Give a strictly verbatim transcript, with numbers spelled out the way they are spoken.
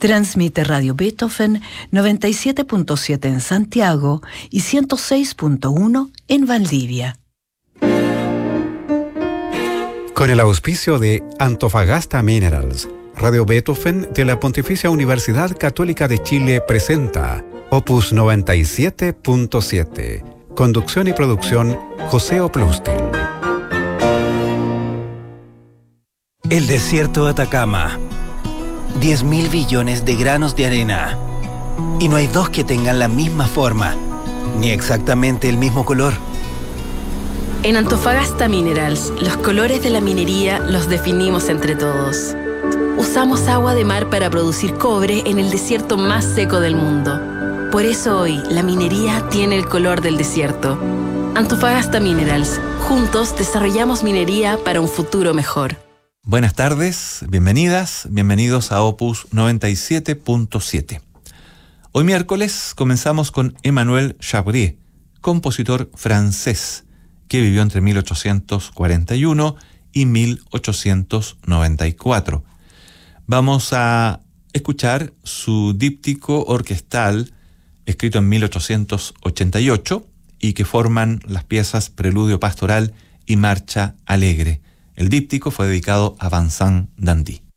Transmite Radio Beethoven noventa y siete punto siete en Santiago y ciento seis punto uno en Valdivia. Con el auspicio de Antofagasta Minerals, Radio Beethoven de la Pontificia Universidad Católica de Chile presenta Opus noventa y siete punto siete. Conducción y producción José Oplustin. El desierto de Atacama. diez mil billones de granos de arena. Y no hay dos que tengan la misma forma, ni exactamente el mismo color. En Antofagasta Minerals, los colores de la minería los definimos entre todos. Usamos agua de mar para producir cobre en el desierto más seco del mundo. Por eso hoy, la minería tiene el color del desierto. Antofagasta Minerals. Juntos desarrollamos minería para un futuro mejor. Buenas tardes, bienvenidas, bienvenidos a Opus noventa y siete punto siete. Hoy miércoles comenzamos con Emmanuel Chabrier, compositor francés, que vivió entre mil ochocientos cuarenta y uno y mil ochocientos noventa y cuatro. Vamos a escuchar su díptico orquestal, escrito en mil ochocientos ochenta y ocho, y que forman las piezas Preludio Pastoral y Marcha Alegre. El díptico fue dedicado a Vincent d'Indy.